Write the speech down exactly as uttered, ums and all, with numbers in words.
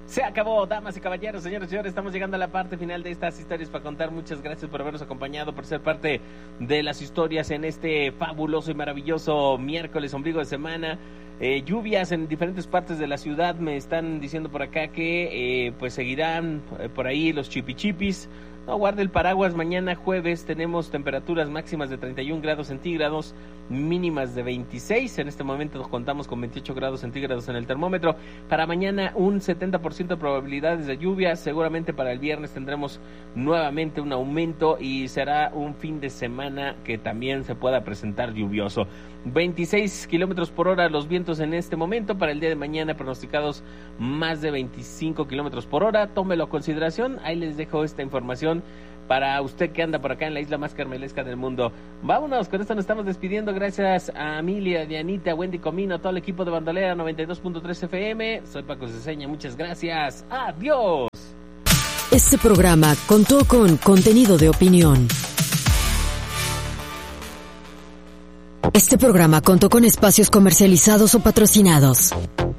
Se acabó, damas y caballeros, señores y señores, estamos llegando a la parte final de estas historias para contar. Muchas gracias por habernos acompañado, por ser parte de las historias en este fabuloso y maravilloso miércoles, ombligo de semana. Eh, lluvias en diferentes partes de la ciudad, me están diciendo por acá que eh, pues seguirán eh, por ahí los chipichipis. No guarde el paraguas, mañana jueves tenemos temperaturas máximas de treinta y un grados centígrados, mínimas de veintiséis, en este momento contamos con veintiocho grados centígrados en el termómetro. Para mañana un setenta por ciento de probabilidades de lluvia, seguramente para el viernes tendremos nuevamente un aumento y será un fin de semana que también se pueda presentar lluvioso. veintiséis kilómetros por hora los vientos en este momento, para el día de mañana pronosticados más de veinticinco kilómetros por hora, tómelo a consideración, ahí les dejo esta información para usted que anda por acá en la isla más carmelesca del mundo. Vámonos, con esto nos estamos despidiendo, gracias a Amelia, Dianita, Wendy Comino, todo el equipo de Bandolera noventa y dos punto tres F M, soy Paco Ceseña, muchas gracias, adiós. Este programa contó con contenido de opinión. Este programa contó con espacios comercializados o patrocinados.